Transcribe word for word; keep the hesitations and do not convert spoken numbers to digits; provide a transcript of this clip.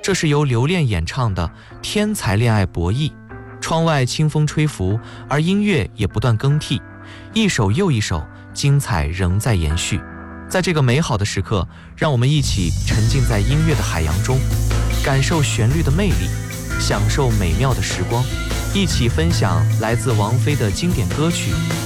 这是由刘恋演唱的《天才恋爱博弈》。窗外清风吹拂，而音乐也不断更替，一首又一首，精彩仍在延续。在这个美好的时刻，让我们一起沉浸在音乐的海洋中，感受旋律的魅力，享受美妙的时光，一起分享来自王菲的经典歌曲